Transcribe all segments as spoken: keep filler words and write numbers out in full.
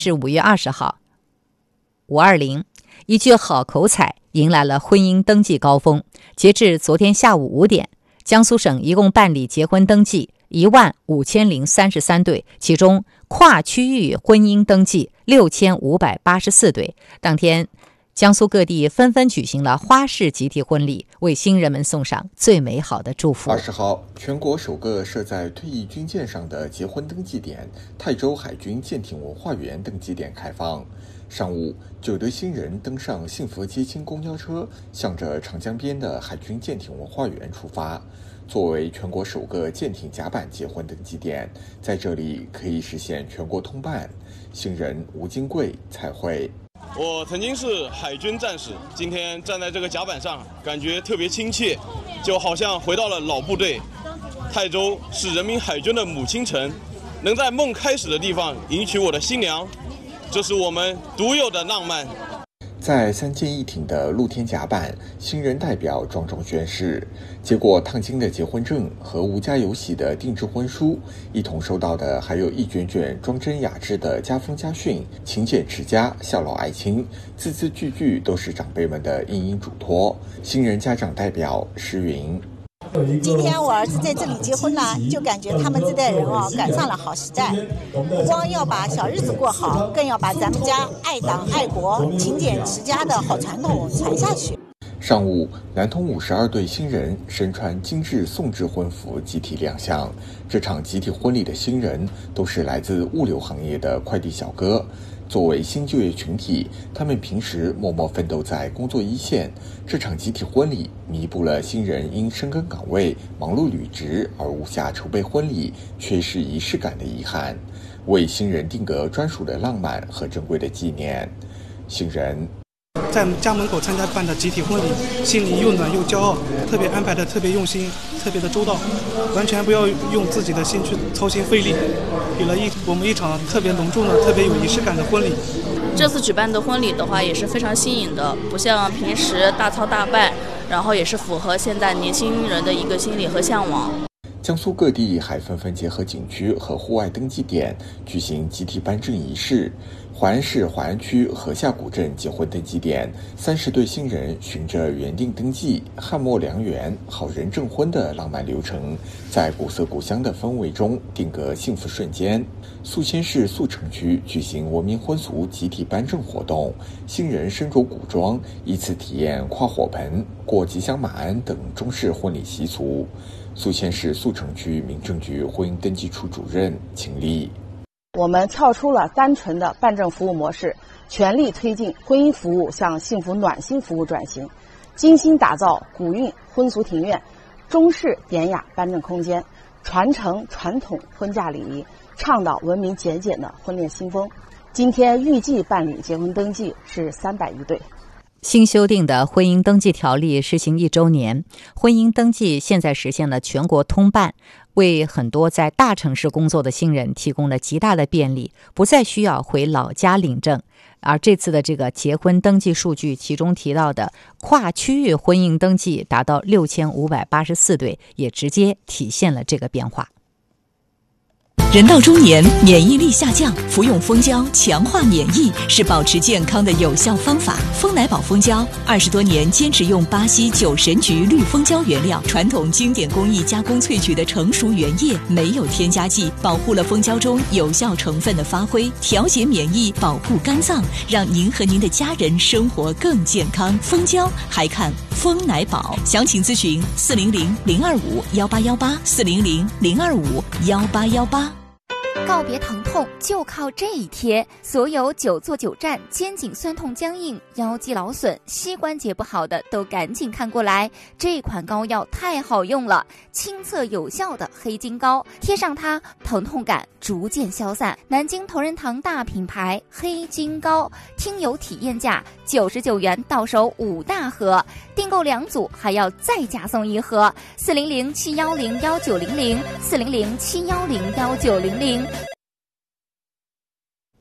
是五月二十号，五二零，一句好口彩迎来了婚姻登记高峰。截至昨天下午五点，江苏省一共办理结婚登记一万五千零三十三对，其中跨区域婚姻登记六千五百八十四对。当天，江苏各地纷纷举行了花式集体婚礼，为新人们送上最美好的祝福。 二十号，全国首个设在退役军舰上的结婚登记点——泰州海军舰艇文化园登记点开放。上午，九对新人登上幸福接亲公交车，向着长江边的海军舰艇文化园出发。作为全国首个舰艇甲板结婚登记点，在这里可以实现全国通办。新人吴金贵彩绘。 我曾经是海军战士，今天站在这个甲板上，感觉特别亲切，就好像回到了老部队。泰州是人民海军的母亲城，能在梦开始的地方迎娶我的新娘，这是我们独有的浪漫。 在三舰一艇的露天甲板，新人代表庄重宣誓，接过烫金的结婚证和无家有喜的定制婚书，一同收到的还有一卷卷装帧雅致的家风家训，勤俭持家，孝老爱亲，字字句句都是长辈们的殷殷嘱托。新人家长代表施云。 今天我儿子在这里结婚了，就感觉他们这代人哦赶上了好时代，不光要把小日子过好，更要把咱们家爱党爱国、勤俭持家的好传统传下去。 上午，南通五十二对新人身穿精致宋制婚服集体亮相。这场集体婚礼的新人都是来自物流行业的快递小哥。作为新就业群体，他们平时默默奋斗在工作一线。这场集体婚礼弥补了新人因深耕岗位、忙碌履职而无暇筹备婚礼、缺失仪式感的遗憾，为新人定格专属的浪漫和珍贵的纪念。新人在家门口参加办的集体婚礼，心里又暖又骄傲，特别安排的特别用心，特别的周到，完全不要用自己的心去操心费力，给了一我们一场特别隆重的、特别有仪式感的婚礼。 这次举办的婚礼的话也是非常新颖的，不像平时大操大办，然后也是符合现在年轻人的一个心理和向往。 江苏各地还纷纷结合景区和户外登记点举行集体颁证仪式。淮安市淮安区河下古镇结婚登记点，三十对新人循着原定登记、汉末良缘、好人证婚的浪漫流程，在古色古香的氛围中定格幸福瞬间。宿迁市宿城区举行文明婚俗集体颁证活动，新人身着古装，依次体验跨火盆、过吉祥马鞍等中式婚礼习俗。宿迁市宿城区民政局婚姻登记处主任秦丽。 我们跳出了单纯的办证服务模式，全力推进婚姻服务向幸福暖心服务转型，精心打造古韵婚俗庭院、中式典雅颁证空间，传承传统婚嫁礼仪，倡导文明节俭的婚恋新风。今天预计办理结婚登记是三百余对。 新修订的婚姻登记条例施行一周年，婚姻登记现在实现了全国通办，为很多在大城市工作的新人提供了极大的便利，不再需要回老家领证。而这次的这个结婚登记数据，其中提到的跨区域婚姻登记达到六千五百八十四对，也直接体现了这个变化。 人到中年，免疫力下降，服用蜂胶强化免疫是保持健康的有效方法。蜂奶宝蜂胶二十多年坚持用巴西九神菊绿蜂胶原料，传统经典工艺加工萃取的成熟原液，没有添加剂，保护了蜂胶中有效成分的发挥，调节免疫，保护肝脏，让您和您的家人生活更健康。蜂胶还看蜂奶宝，详情咨询四零零零二五幺八幺八四零零零二五幺八幺八。 告别疼痛就靠这一贴，所有久坐久站、肩颈酸痛僵硬、腰肌劳损、膝关节不好的都赶紧看过来，这款膏药太好用了，亲测有效的黑金膏，贴上它，疼痛感逐渐消散。南京同仁堂大品牌黑金膏，听友体验价九十九元到手五大盒，订购两组还要再加送一盒。四零零七幺零幺九零零四零零七幺零幺九零零。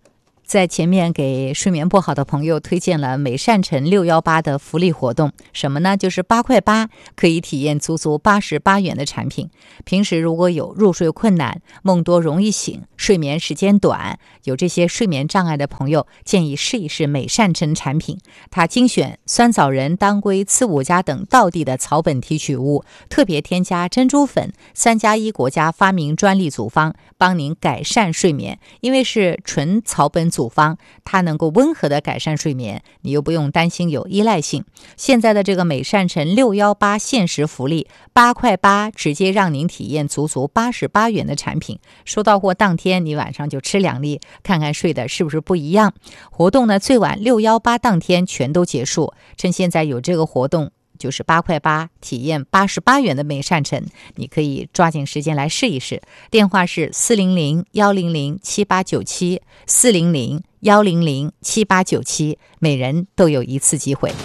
在前面给睡眠不好的朋友推荐了美善辰六一八的福利活动，什么呢？就是八块八可以体验足足八十八元的产品。平时如果有入睡困难、梦多容易醒、睡眠时间短、有这些睡眠障碍的朋友，建议试一试美善辰产品。它精选酸枣仁、当归、刺五加等道地的草本提取物，特别添加珍珠粉，三加一国家发明专利组方，帮您改善睡眠。因为是纯草本组方，它能够温和的改善睡眠，你又不用担心有依赖性。现在的这个美善辰六一八限时福利，八块八直接让您体验足足八十八元的产品，收到货当天你晚上就吃两粒，看看睡的是不是不一样。活动呢最晚六一八当天全都结束，趁现在有这个活动，就是八块八体验八十八元的美善辰，你可以抓紧时间来试一试。电话是四零零一零零七八九七 四零零一零零七八九七，每人都有一次机会。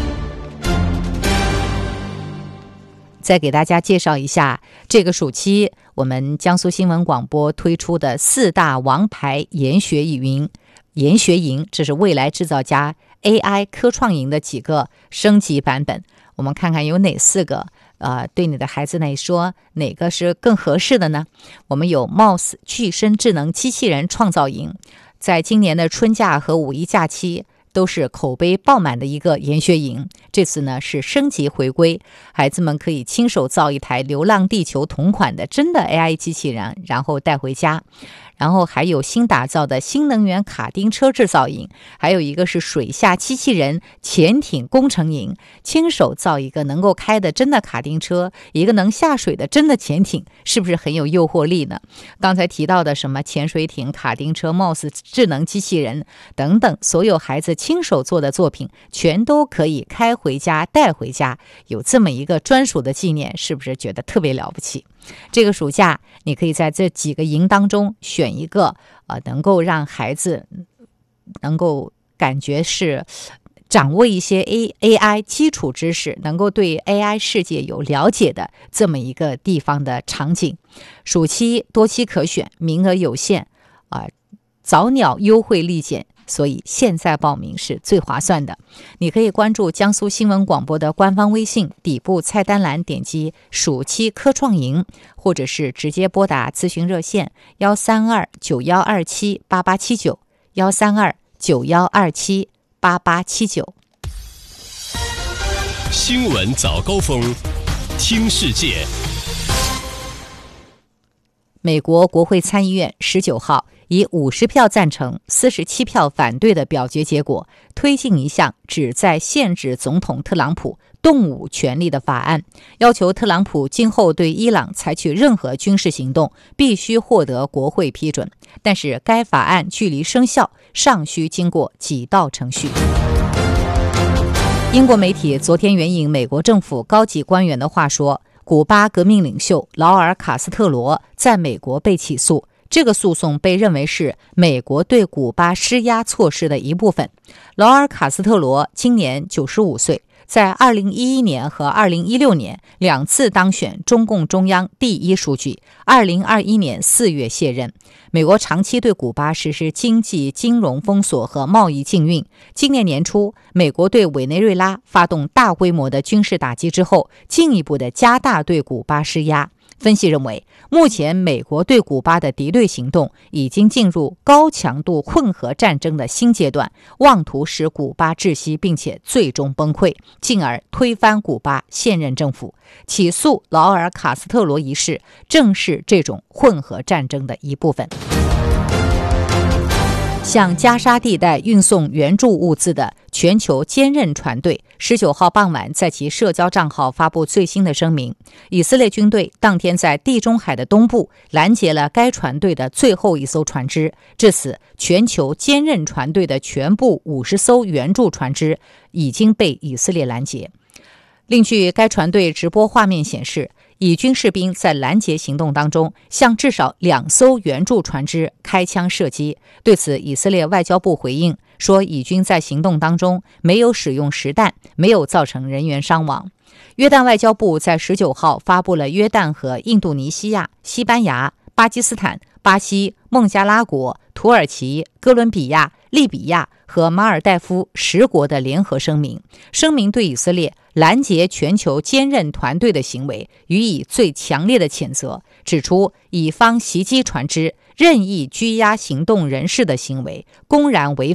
再给大家介绍一下，这个暑期我们江苏新闻广播推出的四大王牌研学营研学营，这是未来制造家 A I 科创营的几个升级版本。我们看看有哪四个呃，对你的孩子来说哪个是更合适的呢？我们有 M O S 具身智能机器人创造营，在今年的春假和五一假期都是口碑爆满的一个研学营。这次呢是升级回归，孩子们可以亲手造一台流浪地球同款的真的 A I 机器人，然后带回家。然后还有新打造的新能源卡丁车制造营，还有一个是水下机器人潜艇工程营，亲手造一个能够开的真的卡丁车，一个能下水的真的潜艇，是不是很有诱惑力呢？刚才提到的什么潜水艇、卡丁车、M O S 智能机器人等等，所有孩子亲手做的作品全都可以开回家带回家，有这么一个专属的纪念，是不是觉得特别了不起？这个暑假你可以在这几个营当中选一个呃，能够让孩子能够感觉是掌握一些 A AI 基础知识，能够对 A I 世界有了解的这么一个地方的场景。暑期多期可选，名额有限啊、呃，早鸟优惠立减，所以现在报名是最划算的。你可以关注江苏新闻广播的官方微信，底部菜单栏点击暑期科创营，或者是直接拨打咨询热线幺三二九幺二七八八七九幺三二九幺二七八八七九。 新闻早高峰，听世界。 美国国会参议院十九号以五十票赞成、四十七票反对的表决结果，推进一项旨在限制总统特朗普动武权利的法案，要求特朗普今后对伊朗采取任何军事行动必须获得国会批准，但是该法案距离生效尚需经过几道程序。英国媒体昨天援引美国政府高级官员的话说，古巴革命领袖劳尔·卡斯特罗在美国被起诉，这个诉讼被认为是美国对古巴施压措施的一部分。劳尔·卡斯特罗今年九十五岁，在二零一一年和二零一六年两次当选中共中央第一书记，二零二一年四月卸任。美国长期对古巴实施经济金融封锁和贸易禁运。今年年初，美国对委内瑞拉发动大规模的军事打击之后，进一步的加大对古巴施压。分析认为，目前美国对古巴的敌对行动已经进入高强度混合战争的新阶段，妄图使古巴窒息并且最终崩溃，进而推翻古巴现任政府。起诉劳尔·卡斯特罗一事正是这种混合战争的一部分。向加沙地带运送援助物资的全球坚韧船队十九号傍晚在其社交账号发布最新的声明，以色列军队当天在地中海的东部拦截了该船队的最后一艘船只，至此全球坚韧船队的全部五十艘援助船只已经被以色列拦截。另据该船队直播画面显示，以军士兵在拦截行动当中向至少两艘援助船只开枪射击。对此，以色列外交部回应说，以军在行动当中没有使用实弹，没有造成人员伤亡。约旦外交部在十九号发布了约旦和印度尼西亚、西班牙、巴基斯坦、巴西、 孟加拉国、土耳其、哥伦比亚、利比亚和马尔代夫十国的联合声明，声明对以色列拦截全球坚韧团队的行为予以最强烈的谴责，指出以方袭击船只、任意拘押行动人士的行为公然违